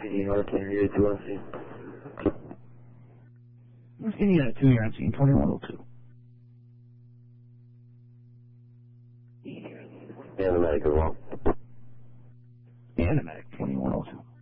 CD North Area 2LC. Indiana 2, you're on scene 2102. And the medic as well. And the medic 2102.